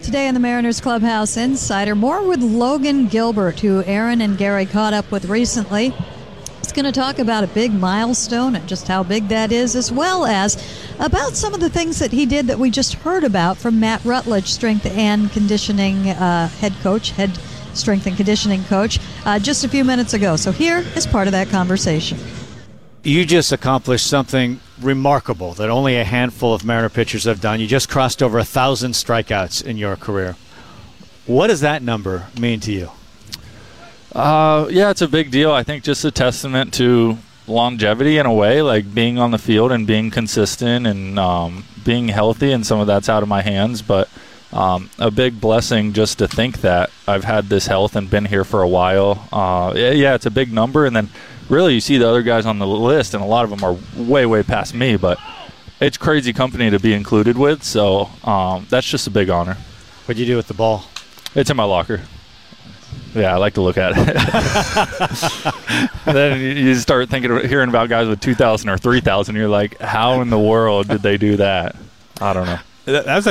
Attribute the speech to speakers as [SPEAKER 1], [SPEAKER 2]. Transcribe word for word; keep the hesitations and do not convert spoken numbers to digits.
[SPEAKER 1] Today in the Mariners Clubhouse Insider, more with Logan Gilbert, who Aaron and Gary caught up with recently. He's going to talk about a big milestone and just how big that is, as well as about some of the things that he did that we just heard about from Matt Rutledge, strength and conditioning uh, head coach, head strength and conditioning coach, uh, just a few minutes ago. So here is part of that conversation.
[SPEAKER 2] You just accomplished something remarkable that only a handful of Mariner pitchers have done. You just crossed over a thousand strikeouts in your career. What does that number mean to you?
[SPEAKER 3] Uh, yeah, it's a big deal. I think just a testament to longevity in a way, like being on the field and being consistent and um, being healthy, and some of that's out of my hands. But um, a big blessing just to think that I've had this health and been here for a while. Uh, yeah, yeah, it's a big number. And then really you see the other guys on the list, and a lot of them are way, way past me. But it's crazy company to be included with. So um, that's just a big honor.
[SPEAKER 2] What'd you do with the ball?
[SPEAKER 3] It's in my locker. Yeah, I like to look at it. Then you start thinking, hearing about guys with two thousand or three thousand. You're like, how in the world did they do that? I don't know.
[SPEAKER 2] That was